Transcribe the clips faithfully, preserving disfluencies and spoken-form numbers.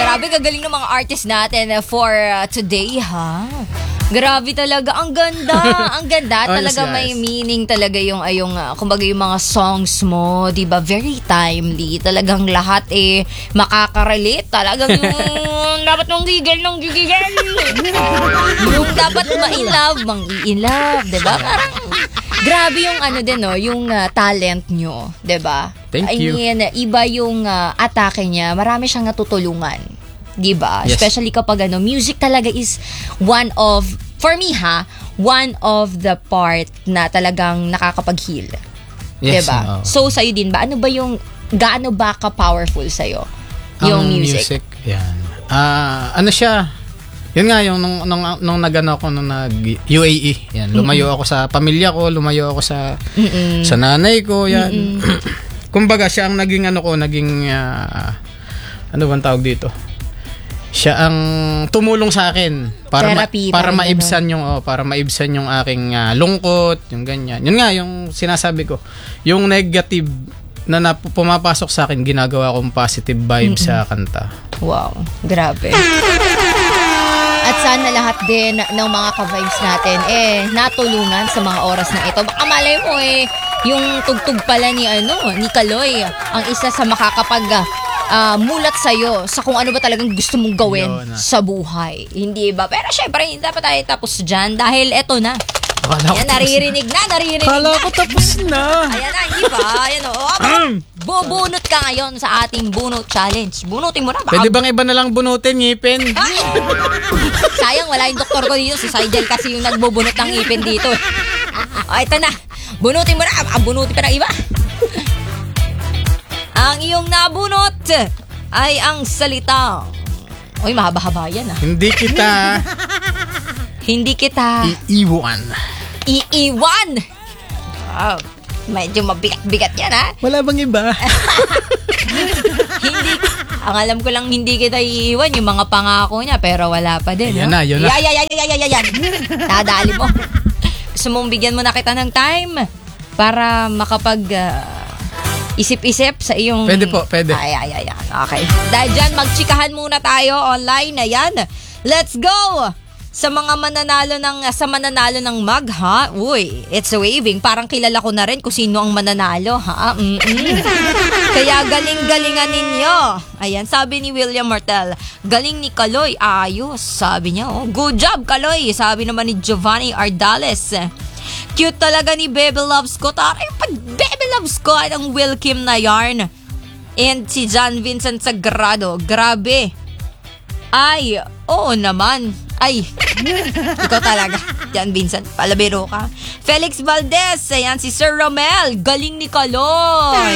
grabe gagaling ng mga artist natin for uh, today, ha? Grabe talaga, ang ganda, ang ganda. Talaga may meaning talaga yung, yung uh, kumbaga yung mga songs mo, di ba? Very timely. Talagang lahat eh, makaka-relate. Talagang yung dapat mong gigil, nung gigil. Yung dapat ma-in-love, mang-i-in-love, di ba? Parang, grabe yung ano din, no? Yung uh, talent nyo, di ba? Thank I you. mean, iba yung uh, atake niya. Marami siyang natutulungan. Diba? Yes. Especially kapag ano, music talaga is one of, for me ha, one of the part na talagang nakakapag-heal. Yes, diba? oh. So, sa'yo din ba? Ano ba yung, gaano ba ka-powerful sa'yo? Yung Ang music? music, yan. Ah, ano siya? Yun nga, yung nung, nung, nung nag-ano ako, nung nag-U A E. Yan, lumayo Mm-mm. ako sa pamilya ko, lumayo ako sa Mm-mm. sa nanay ko, yan. Kumbaga, siya ang naging ano ko, naging, uh, ano bang tawag dito? Siya ang tumulong sa akin para Therapy, ma- para parang maibsan yung oh, para maibsan yung aking uh, lungkot, yung ganyan. Yun nga yung sinasabi ko. Yung negative na nap- pumapasok sa akin, ginagawa kong positive vibe Mm-mm. sa kanta. Wow, grabe. At sana lahat din ng mga ka-vibes natin eh natulungan sa mga oras na ito. Baka malay mo eh yung tugtog pala ni ano, ni Kaloy ang isa sa makakapag Uh, mulat sa'yo sa kung ano ba talagang gusto mong gawin Yun, sa buhay. Hindi ba? Pero syempre, hindi dapat tayo tapos dyan dahil eto na. Akala Ayan, naririnig na, naririnig Kala na. ko tapos na. Ayan na, hindi ba? Ayan o. Oh, bubunot ka ngayon sa ating bunot challenge. Bunutin mo na. Baka... Pwede bang iba na lang bunutin, ngipin? Sayang, wala yung doktor ko dito. Si Saidel kasi yung nagbubunot ng ngipin dito. O, ito na. Bunutin mo na. Ang bunutin pa ng iba. Ang iyong nabunot ay ang salitang, uy, mahaba-haba yan ah. Hindi kita Hindi kita iiwan. Iiwan. Wow, medyo mabigat-bigat yan ah. Wala bang iba? Hindi, ang alam ko lang hindi kita iiwan yung mga pangako niya, pero wala pa din. Yan no? na, yun na. Yan, yan, yan, yan, yan, yan. Nadali mo. Gusto mong bigyan mo na kita ng time para makapag... Uh, isip-isip sa iyong... Pwede po, pwede. Ay, ay, ay, ay. Okay. Dahil dyan, magchikahan muna tayo online. Ayan. Let's go! Sa mga mananalo ng, sa mananalo ng mug, ha? Uy, it's waving. Parang kilala ko na rin kung sino ang mananalo, ha? Mm-mm. Kaya galing-galingan ninyo. Ayan, sabi ni William Martel. Galing ni Kaloy. Ayos, sabi niya. Oh. Good job, Kaloy. Sabi naman ni Giovanni Ardales. Cute talaga ni Bebe Loves ko. Taray pa, Bebe Loves ko. Ang Will Kim na yarn. And si John Vincent Sagrado. Grabe. Ay, oo naman. Ay, ikaw talaga. John Vincent, palabiro ka. Felix Valdez. Ayan, si Sir Romel. Galing ni Kaloy.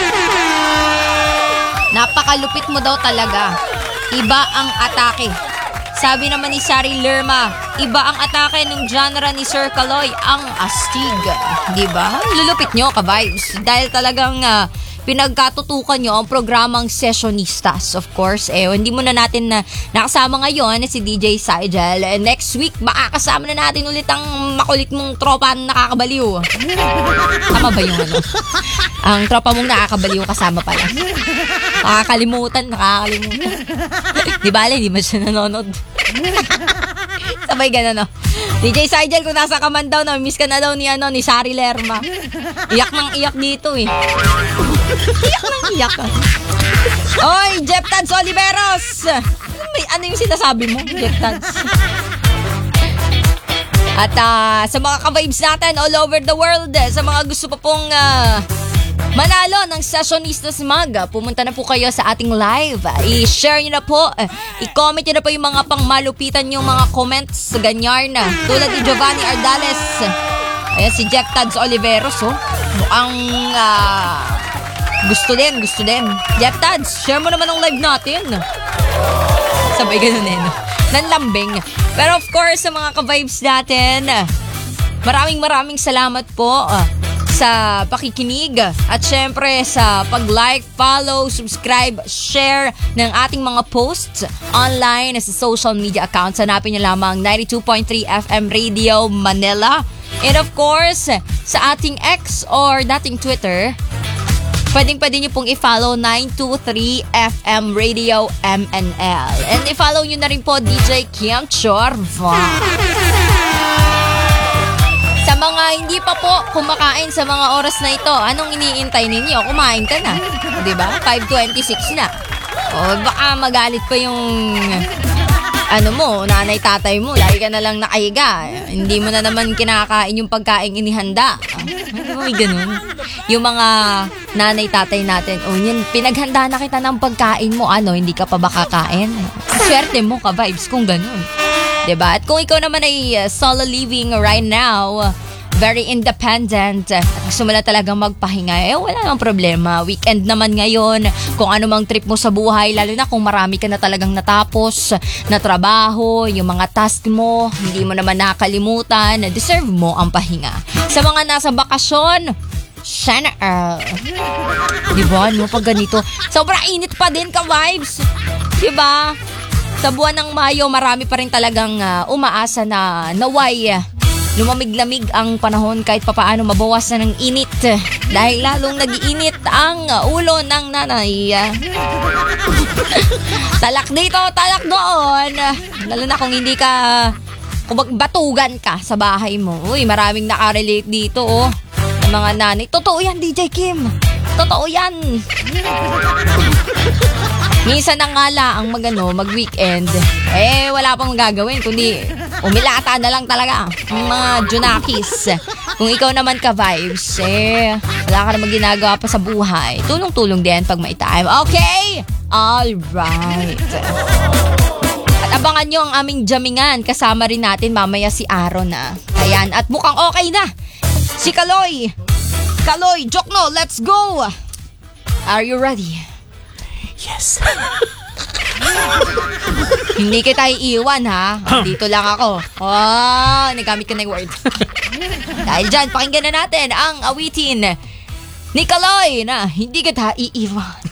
Napakalupit mo daw talaga. Iba ang atake. Sabi naman ni Sari Lerma, iba ang atake ng genre ni Sir Kaloy, ang astig. Diba? Lulupit nyo, ka-vibes. Dahil talagang uh, pinagkatutukan nyo ang programang Sessionistas. Of course, eh, hindi mo na natin na nakasama ngayon si D J Saigel. Eh, next week, makakasama na natin ulit ang makulit mong tropa na nakakabaliw. Tama ba yung ano? Ang tropa mong nakakabaliw kasama pala. Nakakalimutan, nakakalimutan. Di ba, di ba siya nanonood? Sabay gano'n, no? D J Saigel, kung nasa ka man daw, na-miss ka na daw ni, ano, ni Sari Lerma. Iyak nang iyak dito, eh. Iyak nang iyak. Oy, Jeff Tads Oliveros! May, ano yung sinasabi mo, Jeff Tads? At uh, sa mga ka-vibes natin all over the world, sa mga gusto pa pong... Uh, manalo ng Sessionistas Mag, pumunta na po kayo sa ating live. I-share nyo na po, i-comment nyo na po yung mga pangmalupitan yung mga comments, ganyan na. Tulad ni Giovanni Ardales. Ayan si Jeff Tads Oliveros, oh. Mukhang uh, gusto din, gusto din. Jeff Tads, share mo naman ang live natin. Sabay ganun eh, no? Nanlambing. Pero of course, sa mga ka-vibes natin, maraming maraming salamat po uh, sa pakikinig at syempre sa pag-like, follow, subscribe, share ng ating mga posts online sa social media accounts. Hanapin niyo lamang ninety-two point three F M Radio Manila. And of course, sa ating X or dating Twitter, pwedeng pwede nyo pong i-follow nine two three F M Radio M N L. And i-follow nyo na rin po D J Kim Chorva. Sa mga hindi pa po kumakain sa mga oras na ito, anong iniintay ninyo? Kumain ka na. Diba? five twenty-six na. O baka magalit pa yung ano mo, nanay tatay mo, lagi ka na lang nakahiga. Hindi mo na naman kinakain yung pagkain inihanda. Ano ba may ganun? Yung mga nanay tatay natin, oh yan, pinaghanda na kita ng pagkain mo, ano, hindi ka pa ba kakain? Swerte mo ka, vibes, kung ganun. Diba? At kung ikaw naman ay uh, solo living right now, very independent, at gusto mo na talagang magpahinga, eh wala namang problema. Weekend naman ngayon, kung ano mang trip mo sa buhay, lalo na kung marami ka na talagang natapos na trabaho, yung mga task mo, hindi mo naman nakakalimutan, deserve mo ang pahinga. Sa mga nasa bakasyon, sana all. Diba? No, pag ganito, sobrang init pa din ka, vibes. Diba? Sa buwan ng Mayo, marami pa rin talagang uh, umaasa na naway lumamig-lamig ang panahon kahit papaano mabawasan ng init dahil lalong nag-iinit ang ulo ng nanay. Talak dito, talak doon. Lalo na kung hindi ka, kung batugan ka sa bahay mo. Uy, maraming nakarelate dito, oh. Ang mga nanay. Totoo yan, D J Kim. Totoo yan. Minsan na nga la ang magano, mag-weekend, eh wala pang gagawin kundi umilata na lang talaga ang mga junakis. Kung ikaw naman ka, vibes, eh wala ka naman ginagawa pa sa buhay, tulong-tulong din pag may time. Okay? Alright. At abangan nyo ang aming jamingan. Kasama rin natin mamaya si Aaron na. Ayan, at mukhang okay na si Kaloy. Kaloy, Jokno, let's go! Are you ready? Yes. Hindi kita iiwan, ha? Dito lang ako. Oh, nagamit ko na yung word. Dahil dyan, pakinggan na natin ang awitin ni Kaloy na hindi kita iiwan.